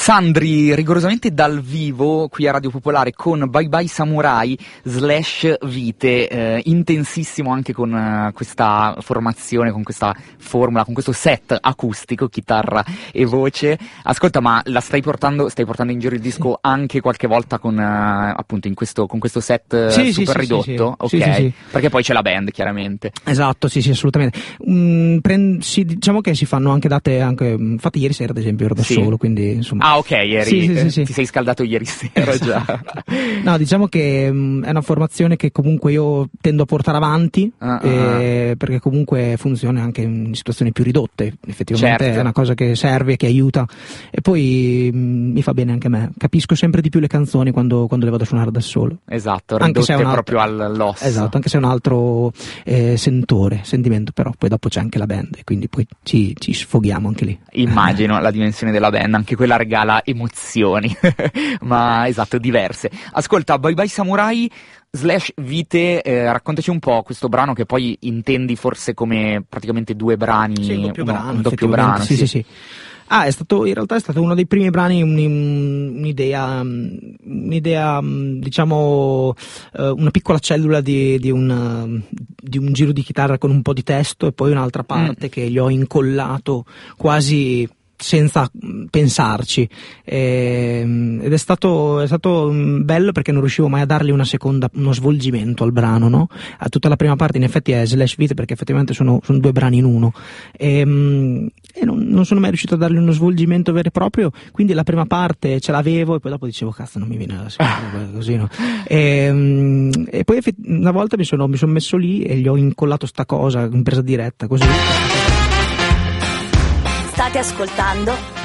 Sandri, rigorosamente dal vivo qui a Radio Popolare con Bye Bye Samurai / Vite, intensissimo anche con questa formazione, con questa formula, con questo set acustico, chitarra e voce. Ascolta, ma stai portando in giro il disco anche qualche volta con appunto con questo set super ridotto? Sì. Ok, Sì. perché poi c'è la band chiaramente. Esatto, sì, assolutamente. Diciamo che si fanno anche date, infatti ieri sera ad esempio ero da solo, quindi insomma. Ah, ok, ieri sì. ti sei scaldato ieri sera già. No, diciamo che è una formazione che comunque io tendo a portare avanti, perché comunque funziona anche in situazioni più ridotte, effettivamente. Certo. È una cosa che serve, che aiuta, e poi mi fa bene anche a me. Capisco sempre di più le canzoni quando le vado a suonare da solo. Esatto, ridotte proprio all'osso. Esatto, anche se è un altro sentimento, però poi dopo c'è anche la band e quindi poi ci sfoghiamo anche lì. Immagino la dimensione della band, anche quella regala emozioni, ma esatto, diverse. Ascolta, Bye Bye Samurai / Vite, raccontaci un po' questo brano che poi intendi forse come praticamente due brani, sì, un doppio brano. Sì. In realtà è stato uno dei primi brani, un'idea, diciamo, una piccola cellula di un giro di chitarra con un po' di testo e poi un'altra parte che gli ho incollato quasi senza pensarci, ed è stato bello perché non riuscivo mai a dargli uno svolgimento al brano, no? A tutta la prima parte in effetti è / Vite, perché effettivamente sono due brani in uno, e non sono mai riuscito a dargli uno svolgimento vero e proprio, quindi la prima parte ce l'avevo e poi dopo dicevo cazzo, non mi viene la seconda, così, no? E poi una volta mi sono messo lì e gli ho incollato sta cosa in presa diretta, così. State ascoltando